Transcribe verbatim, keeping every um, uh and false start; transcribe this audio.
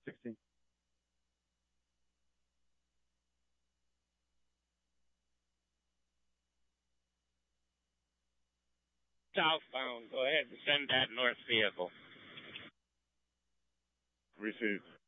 sixteen. Southbound. Go ahead and send that north vehicle. Received.